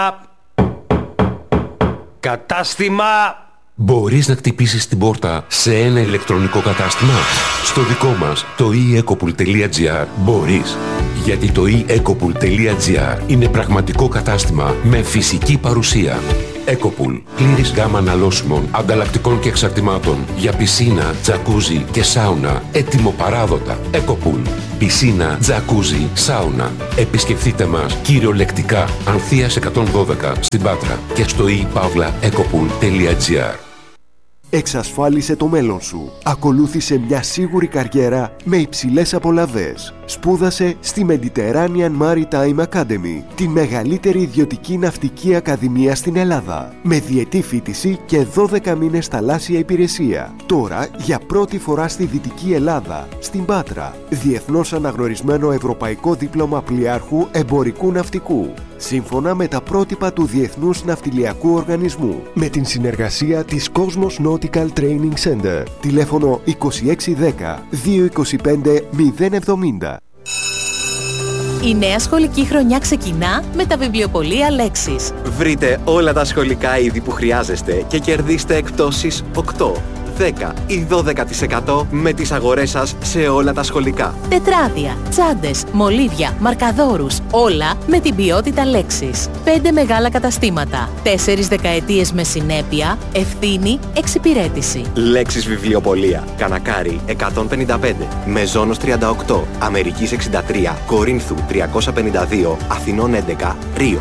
Κατάστημα. Μπορείς να χτυπήσεις την πόρτα σε ένα ηλεκτρονικό κατάστημα? Στο δικό μας, το eEcopool.gr, μπορείς. Γιατί το eEcopool.gr είναι πραγματικό κατάστημα με φυσική παρουσία. Ecopool. Πλήρης γάμα αναλώσιμων, ανταλλακτικών και εξαρτημάτων για πισίνα, τζακούζι και σάουνα. Έτοιμο παράδοτα. Ecopool. Πισίνα, τζακούζι, σάουνα. Επισκεφτείτε μας κυριολεκτικά Ανθείας 112 στην Πάτρα και στο ePavlaEcopool.gr. Εξασφάλισε το μέλλον σου. Ακολούθησε μια σίγουρη καριέρα με υψηλές απολαβές. Σπούδασε στη Mediterranean Maritime Academy, τη μεγαλύτερη ιδιωτική ναυτική ακαδημία στην Ελλάδα, με διετή φοιτηση και 12 μήνες θαλάσσια υπηρεσία. Τώρα, για πρώτη φορά στη Δυτική Ελλάδα, στην Πάτρα, διεθνώς αναγνωρισμένο ευρωπαϊκό δίπλωμα πλοιάρχου εμπορικού ναυτικού, σύμφωνα με τα πρότυπα του Διεθνούς Ναυτιλιακού Οργανισμού, με την συνεργασία της Cosmos Nautical Training Center. Τηλέφωνο 2610 225 070. Η νέα σχολική χρονιά ξεκινά με τα βιβλιοπωλεία Λέξης. Βρείτε όλα τα σχολικά είδη που χρειάζεστε και κερδίστε εκπτώσεις 8, 10 ή 12% με τις αγορές σας σε όλα τα σχολικά. Τετράδια, τσάντες, μολύβια, μαρκαδόρους, όλα με την ποιότητα Λέξης. 5 μεγάλα καταστήματα, 4 δεκαετίες με συνέπεια, ευθύνη, εξυπηρέτηση. Λέξης βιβλιοπωλεία. Κανακάρι 155, Μεζόνος 38, Αμερικής 63, Κορίνθου 352, Αθηνών 11, Ρίο.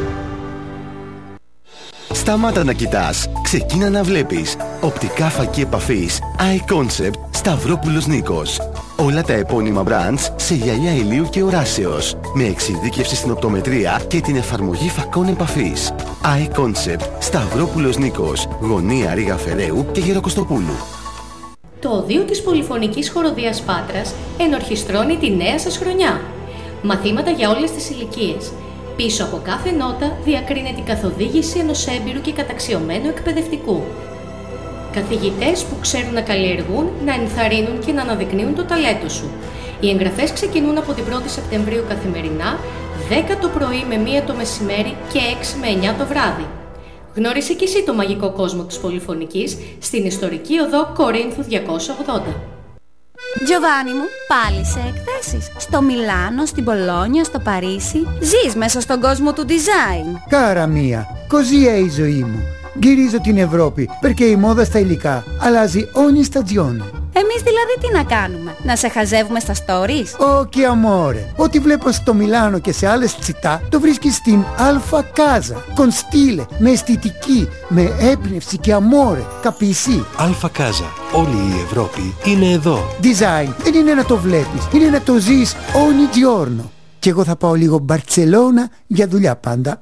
Σταμάτα να κοιτάς, ξεκίνα να βλέπεις. Οπτικά φακή επαφής iConcept Σταυρόπουλος Νίκος. Όλα τα επώνυμα brands σε γυαλιά ηλίου και οράσεως, με εξειδίκευση στην οπτομετρία και την εφαρμογή φακών επαφής. iConcept Σταυρόπουλος Νίκος, γωνία Ρήγα Φεραίου και Γεροκοστοπούλου. Το οδείο της Πολυφωνικής Χοροδίας Πάτρας ενορχιστρώνει τη νέα σας χρονιά. Μαθήματα για όλες τις ηλικίες. Πίσω από κάθε νότα διακρίνεται η καθοδήγηση ενός έμπειρου και καταξιωμένου εκπαιδευτικού. Καθηγητές που ξέρουν να καλλιεργούν, να ενθαρρύνουν και να αναδεικνύουν το ταλέντο σου. Οι εγγραφές ξεκινούν από την 1η Σεπτεμβρίου καθημερινά, 10 το πρωί με 1 το μεσημέρι και 6 με 9 το βράδυ. Γνώρισε κι εσύ το μαγικό κόσμο της Πολυφωνικής στην ιστορική οδό Κορίνθου 280. Τζοβάνι μου, πάλι σε εκθέσεις. Στο Μιλάνο, στην Πολόνια, στο Παρίσι. Ζεις μέσα στον κόσμο του design. Κάρα μία, così è η ζωή μου. Γυρίζω την Ευρώπη, perché η μόδα στα υλικά αλλάζει ogni stagione. Εμείς δηλαδή τι να κάνουμε, να σε χαζεύουμε στα stories? Όχι αμόρε, ό,τι βλέπω στο Μιλάνο και σε άλλες τσιτά το βρίσκεις στην Alfa Casa. Con stile, με αισθητική, με έμπνευση και αμόρε, capisci? Alfa Casa, όλη η Ευρώπη είναι εδώ. Design δεν είναι να το βλέπεις, είναι να το ζεις ogni giorno. Και εγώ θα πάω λίγο Μπαρτσελώνα για δουλειά πάντα,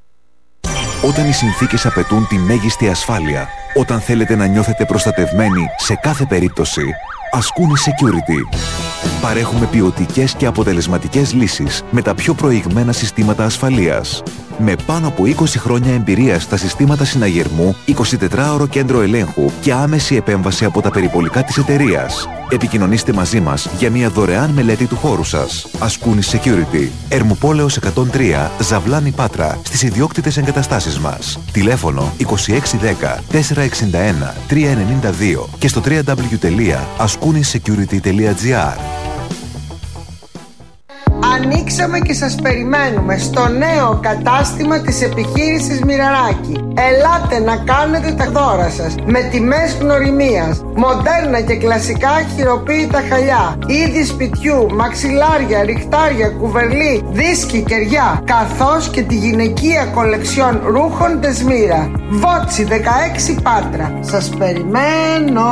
Όταν οι συνθήκες απαιτούν τη μέγιστη ασφάλεια, όταν θέλετε να νιώθετε προστατευμένοι σε κάθε περίπτωση, Ascuni Security. Παρέχουμε ποιοτικές και αποτελεσματικές λύσεις με τα πιο προηγμένα συστήματα ασφαλείας. Με πάνω από 20 χρόνια εμπειρία στα συστήματα συναγερμού, 24ωρο κέντρο ελέγχου και άμεση επέμβαση από τα περιπολικά της εταιρείας. Επικοινωνήστε μαζί μας για μια δωρεάν μελέτη του χώρου σας. Ascuni Security. Ερμοπόλεως 103, Ζαβλάνη Πάτρα, στις ιδιόκτητες εγκαταστάσεις μας. Τηλέφωνο 2610 461 392 και στο www.ascunisecurity.gr. Ανοίξαμε και σας περιμένουμε στο νέο κατάστημα της επιχείρησης Μοιραράκη. Ελάτε να κάνετε τα δώρα σας με τιμές γνωριμίας, μοντέρνα και κλασικά χειροποίητα χαλιά, είδη σπιτιού, μαξιλάρια, ριχτάρια, κουβερλί, δίσκοι, κεριά, καθώς και τη γυναικεία κολεξιόν ρούχων Δεσμύρα. Βότσι 16 Πάτρα. Σας περιμένω.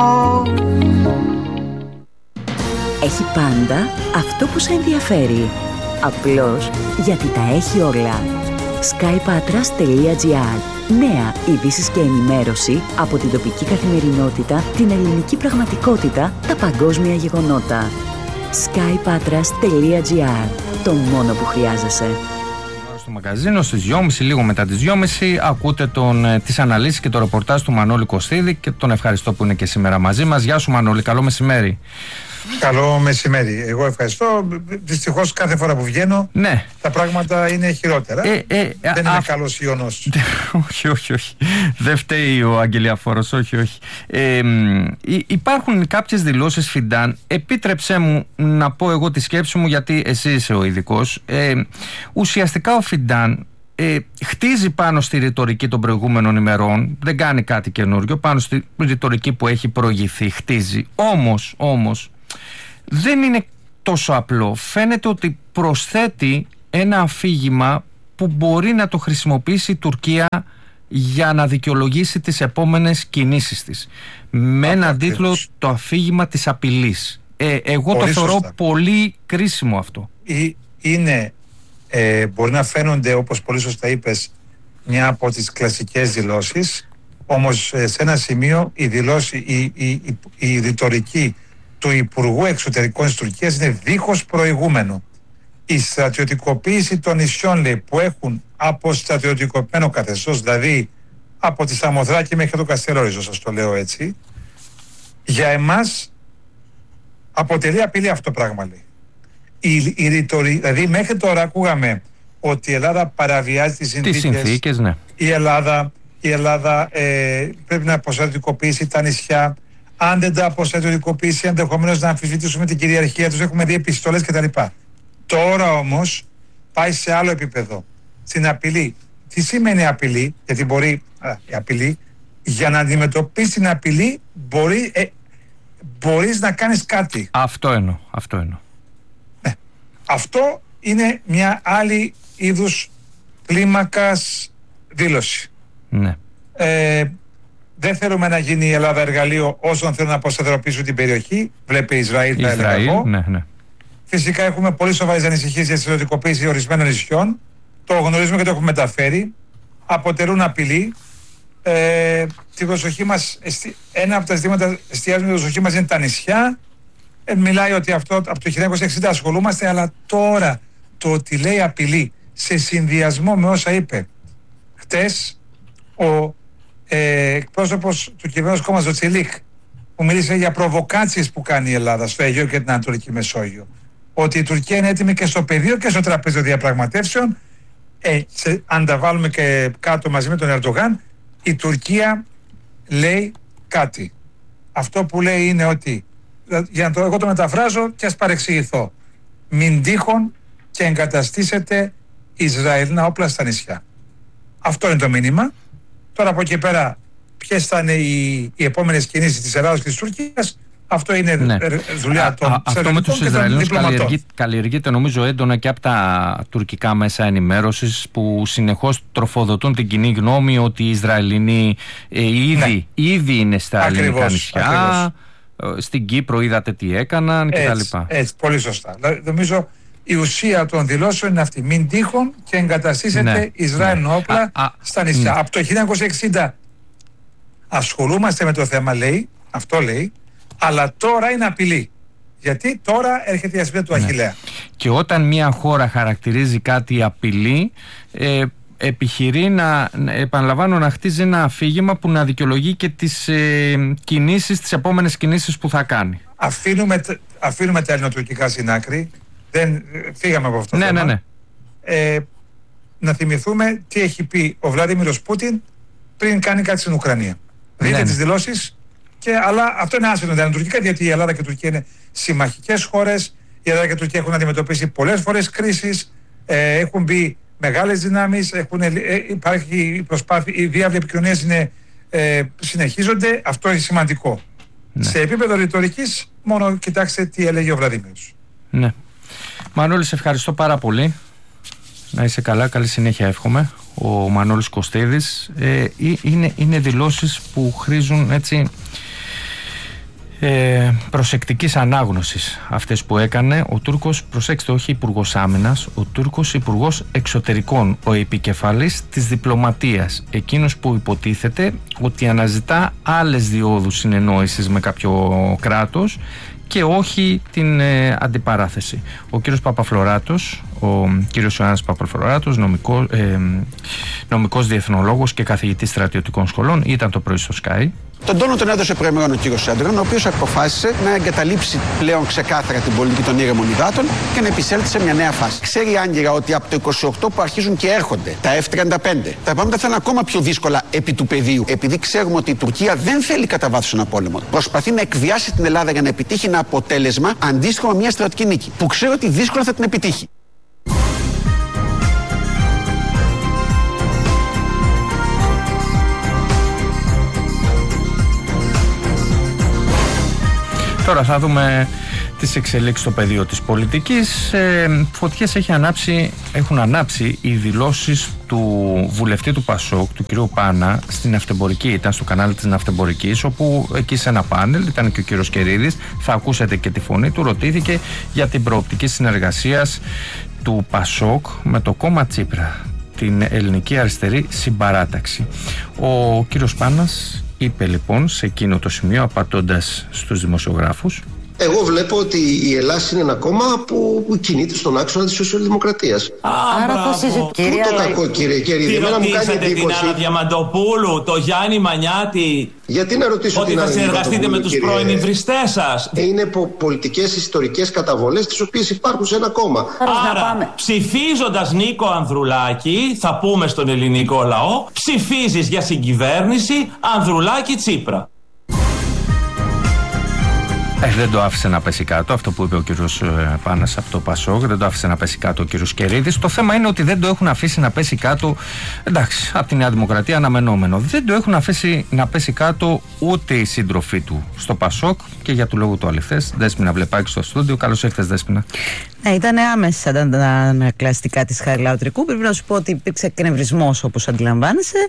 Έχει πάντα αυτό που σε ενδιαφέρει. Απλώς γιατί τα έχει όλα. skypatras.gr. Νέα ειδήσεις και ενημέρωση από την τοπική καθημερινότητα, την ελληνική πραγματικότητα, τα παγκόσμια γεγονότα. skypatras.gr. Το μόνο που χρειάζεσαι. Στο μαγαζίνο στις 2.30, λίγο μετά τις 2.30, ακούτε τις αναλύσεις και το ρεπορτάζ του Μανώλη Κωστίδη και τον ευχαριστώ που είναι και σήμερα μαζί μας. Γεια σου Μανώλη, καλό μεσημέρι. Καλό μεσημέρι. Εγώ ευχαριστώ. Δυστυχώς κάθε φορά που βγαίνω τα πράγματα είναι χειρότερα. Δεν είναι καλός ιονός. Όχι. Δεν φταίει ο Αγγελιαφόρος, όχι. Υπάρχουν κάποιες δηλώσεις, Φιντάν. Επίτρεψέ μου να πω εγώ τη σκέψη μου, γιατί εσύ είσαι ο ειδικός. Ουσιαστικά ο Φιντάν χτίζει πάνω στη ρητορική των προηγούμενων ημερών, δεν κάνει κάτι καινούριο, πάνω στη ρητορική που έχει προηγηθεί, χτίζει. Όμως δεν είναι τόσο απλό. Φαίνεται ότι προσθέτει ένα αφήγημα που μπορεί να το χρησιμοποιήσει η Τουρκία για να δικαιολογήσει τις επόμενες κινήσεις της. Με έναν τίτλο, το αφήγημα της απειλής. Εγώ το θεωρώ πολύ κρίσιμο αυτό. Μπορεί να φαίνονται, όπως πολύ σωστά είπες, μια από τις κλασικές δηλώσεις, όμως σε ένα σημείο η ρητορική του Υπουργού Εξωτερικών της Τουρκίας είναι δίχως προηγούμενο. Η στρατιωτικοποίηση των νησιών, λέει, που έχουν αποστρατιωτικοποιημένο καθεστώς, δηλαδή από τη Σαμοθράκη μέχρι το Καστελόριζο, σας το λέω έτσι, για εμάς αποτελεί απειλή αυτό το πράγμα, λέει. Δηλαδή μέχρι τώρα ακούγαμε ότι η Ελλάδα παραβιάζει τις συνθήκες, ναι. Η Ελλάδα πρέπει να αποστρατιωτικοποιήσει τα νησιά. Αν δεν τα αποστρατιωτικοποιήσει, ενδεχομένως να αμφισβητήσουμε την κυριαρχία τους. Έχουμε δει επιστολές κτλ. Τώρα όμως πάει σε άλλο επίπεδο, στην απειλή. Τι σημαίνει απειλή? Γιατί μπορεί η απειλή, για να αντιμετωπίσει την απειλή μπορείς να κάνεις κάτι. Αυτό εννοώ. Ναι. Αυτό είναι μια άλλη είδους κλίμακας δήλωση. Ναι. Δεν θέλουμε να γίνει η Ελλάδα εργαλείο όσων θέλουν να αποσταθεροποιήσουν την περιοχή. Βλέπει Ισραήλ, θα έλεγα εγώ. Ναι. Φυσικά έχουμε πολύ σοβαρές ανησυχίες για τη στρατιωτικοποίηση ορισμένων νησιών. Το γνωρίζουμε και το έχουμε μεταφέρει. Αποτελούν απειλή. Την προσοχή μας, ένα από τα ζητήματα εστιάζουμε την προσοχή μας είναι τα νησιά. Μιλάει ότι αυτό από το 1960 ασχολούμαστε, αλλά τώρα το ότι λέει απειλή σε συνδυασμό με όσα είπε χτες ο εκπρόσωπος του κυβερνώντος κόμματος Τζοτσιλίκ, που μίλησε για προβοκάτσιες που κάνει η Ελλάδα στο Αιγαίο και την Ανατολική Μεσόγειο, ότι η Τουρκία είναι έτοιμη και στο πεδίο και στο τραπέζι των διαπραγματεύσεων. Αν τα βάλουμε και κάτω μαζί με τον Ερντογάν, η Τουρκία λέει κάτι. Αυτό που λέει είναι ότι, εγώ το μεταφράζω και ας παρεξηγηθώ, μην τύχον και εγκαταστήσετε Ισραηλινά όπλα στα νησιά. Αυτό είναι το μήνυμα. Τώρα από εκεί πέρα ποιες θα είναι οι επόμενες κινήσεις της Ελλάδας και της Τουρκίας, αυτό είναι δουλειά των αυτό με τους Ισραηλινούς καλλιεργείται νομίζω έντονα και από τα τουρκικά μέσα ενημέρωσης, που συνεχώς τροφοδοτούν την κοινή γνώμη ότι οι Ισραηλινοί ήδη είναι στα ελληνικά νησιά. Στην Κύπρο είδατε τι έκαναν κτλ. Έτσι, πολύ σωστά. Νομίζω η ουσία των δηλώσεων είναι αυτή. Μην τύχον και εγκαταστήσετε Ισραηλινά όπλα στα νησιά. Από το 1960 ασχολούμαστε με το θέμα, λέει, αυτό λέει, αλλά τώρα είναι απειλή. Γιατί τώρα έρχεται η ασπίδα του Αχιλλέα. Και όταν μια χώρα χαρακτηρίζει κάτι απειλή, επιχειρεί να χτίζει ένα αφήγημα που να δικαιολογεί και τις κινήσεις, τις επόμενες κινήσεις που θα κάνει. Αφήνουμε τα ελληνοτουρκικά στην άκρη. Δεν φύγαμε από αυτό το θέμα. Ναι. Να θυμηθούμε τι έχει πει ο Βλαντίμιρος Πούτιν πριν κάνει κάτι στην Ουκρανία. Δείτε τις δηλώσεις. Αλλά αυτό είναι άσχετο με τα ελληνοτουρκικά, γιατί η Ελλάδα και η Τουρκία είναι συμμαχικές χώρες. Η Ελλάδα και η Τουρκία έχουν αντιμετωπίσει πολλές φορές κρίσεις. Έχουν μπει μεγάλες δυνάμεις. Υπάρχει η προσπάθεια, οι διάβλοι επικοινωνίας συνεχίζονται. Αυτό είναι σημαντικό. Σε επίπεδο ρητορικής, μόνο κοιτάξτε τι έλεγε ο Βλαντίμιρος. Ναι. Μανώλη, σε ευχαριστώ πάρα πολύ. Να είσαι καλά, καλή συνέχεια εύχομαι. Ο Μανώλης Κωστίδης. Είναι δηλώσεις που χρήζουν έτσι προσεκτικής ανάγνωσης αυτές που έκανε ο Τούρκος, προσέξτε, όχι υπουργός άμυνας, ο Τούρκος υπουργός εξωτερικών, ο επικεφαλής της διπλωματίας, εκείνος που υποτίθεται ότι αναζητά άλλες διόδους συνεννόησης με κάποιο κράτος και όχι την αντιπαράθεση. Ο κύριος Παπαφλωράτος, Ο κύριος Ιωάννης Παπαφοράτος, νομικός διεθνολόγος και καθηγητής στρατιωτικών σχολών, ήταν το πρωί στο Sky. Τον τόνο τον έδωσε προημερών ο κύριος Σέντρον, ο οποίος αποφάσισε να εγκαταλείψει πλέον ξεκάθαρα την πολιτική των ήρεμων υδάτων και να επισέλθει σε μια νέα φάση. Ξέρει άγκυρα ότι από το 28 που αρχίζουν και έρχονται τα F-35, τα πράγματα θα είναι ακόμα πιο δύσκολα επί του πεδίου. Επειδή ξέρουμε ότι η Τουρκία δεν θέλει κατά βάθος ένα πόλεμο. Προσπαθεί να εκβιάσει την Ελλάδα για να επιτύχει ένα αποτέλεσμα αντίστοιχο με μια στρατιωτική νίκη, που ξέρει ότι δύσκολα θα την επιτύχει. Τώρα θα δούμε τις εξελίξεις στο πεδίο της πολιτικής. Φωτιές έχουν ανάψει οι δηλώσεις του βουλευτή του Πασόκ, του κ. Πάνα, στην Ναυτεμπορική. Ήταν στο κανάλι της Ναυτεμπορικής, όπου εκεί σε ένα πάνελ ήταν και ο κ. Κερίδης. Θα ακούσετε και τη φωνή του. Ρωτήθηκε για την προοπτική συνεργασίας του Πασόκ με το κόμμα Τσίπρα, την ελληνική αριστερή συμπαράταξη. Ο κ. Πάνας είπε λοιπόν σε εκείνο το σημείο, απαντώντας στους δημοσιογράφους: εγώ βλέπω ότι η Ελλάδα είναι ένα κόμμα που κινείται στον άξονα της σοσιαλδημοκρατίας. Άρα θα συζητήσουμε. Πού το κακό, κύριε Κερίδη? Εμένα μου κάνει εντύπωση. Την Άννα Διαμαντοπούλου, το Γιάννη Μανιάτη. Γιατί να ρωτήσω ότι την θα Άννα συνεργαστείτε με τους πρώην υβριστές σας? Είναι πολιτικές ιστορικές καταβολές τις οποίες υπάρχουν σε ένα κόμμα. Άρα, ψηφίζοντας Νίκο Ανδρουλάκη, θα πούμε στον ελληνικό λαό, ψηφίζεις για συγκυβέρνηση Ανδρουλάκη-Τσίπρα. Δεν το άφησε να πέσει κάτω αυτό που είπε ο κύριος Πάνας από το Πασόκ, δεν το άφησε να πέσει κάτω ο κύριος Κερίδης. Το θέμα είναι ότι δεν το έχουν αφήσει να πέσει κάτω, εντάξει, από τη Νέα Δημοκρατία αναμενόμενο. Δεν το έχουν αφήσει να πέσει κάτω ούτε οι σύντροφοί του στο Πασόκ, και για του λόγου του αληθές. Δέσποινα Βλεπάκη στο στούντιο. Καλώς ήρθες, Δέσποινα. Ναι, ήταν άμεσα τα ανακλαστικά της Χαριλάου Τρικού. Πρέπει να σου πω ότι υπήρξε εκνευρισμός, όπως αντιλαμβάνεσαι.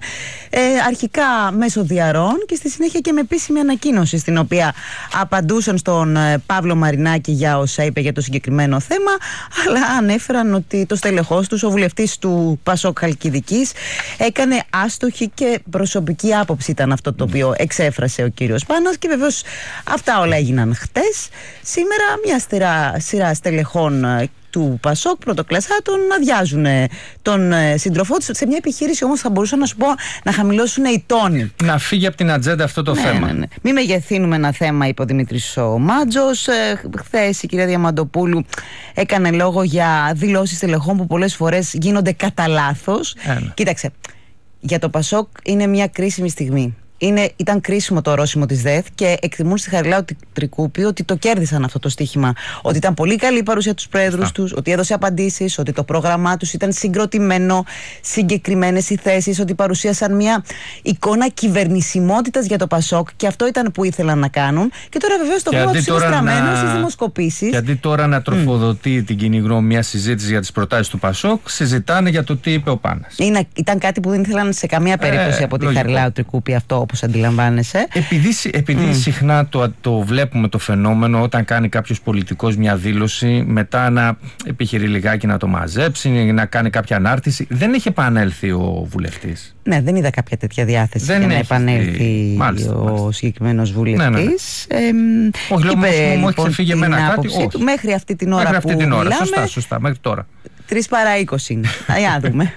Αρχικά μέσω διαρρών και στη συνέχεια και με επίσημη ανακοίνωση, στην οποία απαντούσαν στον Παύλο Μαρινάκη για όσα είπε για το συγκεκριμένο θέμα, αλλά ανέφεραν ότι το στελεχός τους, ο βουλευτής του Πασόκ Χαλκιδικής, έκανε άστοχη και προσωπική άποψη, ήταν αυτό το οποίο εξέφρασε ο κύριος Πάνας, και βεβαίως αυτά όλα έγιναν χτες. Σήμερα μια σειρά στελεχών του Πασόκ, πρωτοκλασσάτων, αδειάζουν τον σύντροφό του σε μια επιχείρηση, όμως θα μπορούσαν να σου πω να χαμηλώσουν οι τόνοι. Να φύγει από την ατζέντα αυτό το θέμα. Ναι. Μην μεγεθύνουμε ένα θέμα, είπε ο Δημήτρης ο Μάντζος. Χθες η κυρία Διαμαντοπούλου έκανε λόγο για δηλώσεις στελεχών που πολλές φορές γίνονται κατά λάθος. Κοίταξε, για το Πασόκ είναι μια κρίσιμη στιγμή. Ήταν κρίσιμο το ορόσημο της ΔΕΘ και εκτιμούν στη Χαριλάου Τρικούπη ότι το κέρδισαν αυτό το στοίχημα. Ότι ήταν πολύ καλή η παρουσία τους πρόεδρους τους, ότι έδωσε απαντήσεις, ότι το πρόγραμμά τους ήταν συγκροτημένο, συγκεκριμένες οι θέσεις, ότι παρουσίασαν μια εικόνα κυβερνησιμότητας για το Πασόκ, και αυτό ήταν που ήθελαν να κάνουν. Και τώρα βεβαίως το κόμμα τους είναι στραμμένο στις δημοσκοπήσεις. Και αντί τώρα να τροφοδοτεί την κοινή γνώμη μια συζήτηση για τις προτάσεις του Πασόκ, συζητάνε για το τι είπε ο Πάνας. Ήταν κάτι που δεν ήθελαν σε καμία περίπτωση από τη Χαριλάου Τρικούπη αυτό, όπως αντιλαμβάνεσαι. Επειδή συχνά το βλέπουμε το φαινόμενο, όταν κάνει κάποιος πολιτικός μια δήλωση, μετά να επιχειρεί λιγάκι να το μαζέψει, να κάνει κάποια ανάρτηση. Δεν έχει επανέλθει ο βουλευτής. Ναι, δεν είδα κάποια τέτοια διάθεση για να επανέλθει ο συγκεκριμένος βουλευτής. Όχι, μου έχει ξεφύγει εμένα κάτι. Μέχρι αυτή την ώρα που μιλάμε. Σωστά, μέχρι τώρα. 3 παρά 20 είναι. Για δούμε.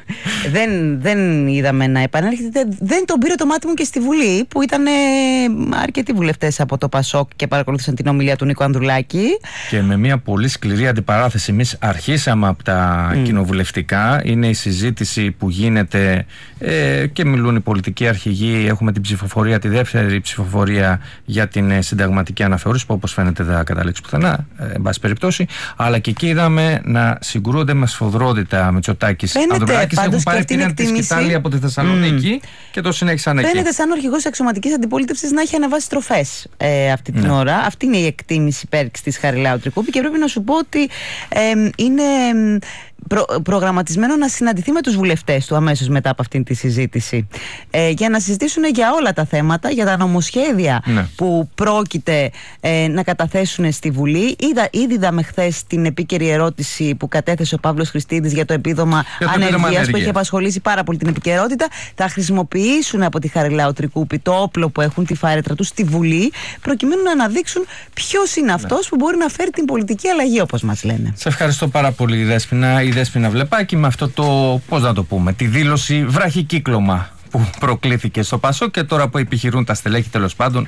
Δεν είδαμε να επανέρχεται. Δεν τον πήρε το μάτι μου και στη Βουλή, που ήταν αρκετοί βουλευτές από το Πασόκ και παρακολούθησαν την ομιλία του Νίκο Ανδρουλάκη. Και με μια πολύ σκληρή αντιπαράθεση. Εμείς αρχίσαμε από τα κοινοβουλευτικά. Είναι η συζήτηση που γίνεται και μιλούν οι πολιτικοί αρχηγοί. Έχουμε την ψηφοφορία, τη δεύτερη ψηφοφορία για την συνταγματική αναθεώρηση, που όπως φαίνεται δεν θα καταλήξει πουθενά, εν πάση περιπτώσει. Αλλά και εκεί είδαμε να συγκρούονται με σφοδρότητα Μητσοτάκης. Ανδρουλάκης έχουν πάρει ευκαιρία τη σκητάλη από τη Θεσσαλονίκη και το συνέχισαν εκεί. Φαίνεται σαν ο αρχηγός αξιωματικής αντιπολίτευσης να έχει ανεβάσει στροφές αυτή την ώρα. Αυτή είναι η εκτίμηση υπέρξης της Χαριλάου Τρικούπη, και πρέπει να σου πω ότι είναι προγραμματισμένο να συναντηθεί με τους βουλευτές του αμέσως μετά από αυτήν τη συζήτηση, για να συζητήσουν για όλα τα θέματα, για τα νομοσχέδια που πρόκειται να καταθέσουν στη Βουλή. Ήδη είδαμε χθες την επίκαιρη ερώτηση που κατέθεσε ο Παύλος Χριστίδης για το επίδομα ανεργίας, που έχει απασχολήσει πάρα πολύ την επικαιρότητα. Θα χρησιμοποιήσουν από τη Χαριλάου Τρικούπη το όπλο που έχουν, τη φάρετρα τους, στη Βουλή, προκειμένου να αναδείξουν ποιος είναι αυτός που μπορεί να φέρει την πολιτική αλλαγή, όπως μας λένε. Σε ευχαριστώ πάρα πολύ, Δέσποινα. Δέσποινα Βλεπάκη με αυτό το, πώς να το πούμε, τη δήλωση βραχικύκλωμα που προκλήθηκε στο Πασόκ και τώρα που επιχειρούν τα στελέχη τέλος πάντων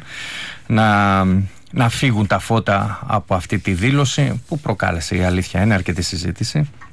να φύγουν τα φώτα από αυτή τη δήλωση που προκάλεσε, η αλήθεια είναι, αρκετή συζήτηση.